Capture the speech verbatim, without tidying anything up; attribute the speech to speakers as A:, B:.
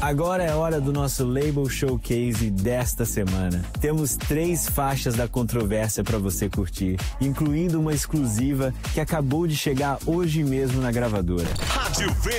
A: Agora é hora do nosso Label Showcase desta semana. Temos três faixas da controvérsia para você curtir, incluindo uma exclusiva que acabou de chegar hoje mesmo na gravadora.
B: Rádio V.